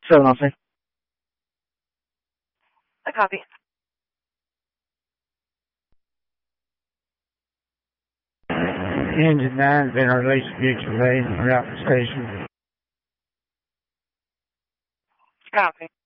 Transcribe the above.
So nothing. I copy. Engine 9's been released to future phase and route the station. Copy.